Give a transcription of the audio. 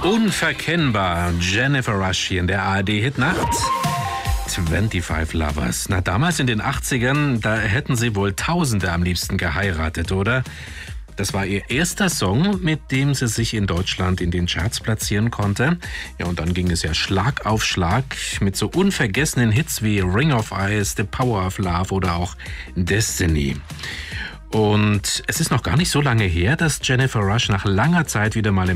Unverkennbar, Jennifer Rush hier in der ARD-Hitnacht. 25 Lovers. Na, damals in den 80ern, da hätten sie wohl Tausende am liebsten geheiratet, oder? Das war ihr erster Song, mit dem sie sich in Deutschland in den Charts platzieren konnte. Ja, und dann ging es ja Schlag auf Schlag mit so unvergessenen Hits wie Ring of Ice, The Power of Love oder auch Destiny. Und es ist noch gar nicht so lange her, dass Jennifer Rush nach langer Zeit wieder mal im